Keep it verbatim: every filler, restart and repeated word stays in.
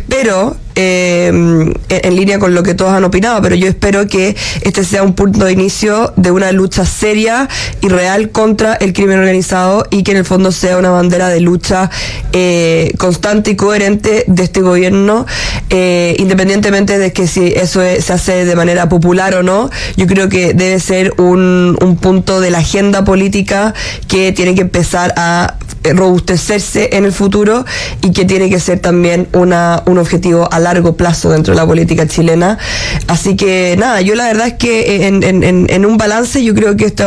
Pero eh, en, en línea con lo que todos han opinado, pero yo espero que este sea un punto de inicio de una lucha seria y real contra el crimen organizado, y que en el fondo sea una bandera de lucha eh, constante y coherente de este gobierno, eh, independientemente de que si eso es, se hace de manera popular o no. Yo creo que debe ser un, un punto de la agenda política que tiene que empezar a robustecerse en el futuro, y que tiene que ser también una un objetivo a largo plazo dentro de la política chilena. Así que nada, yo la verdad es que en, en, en, en un balance yo creo que esta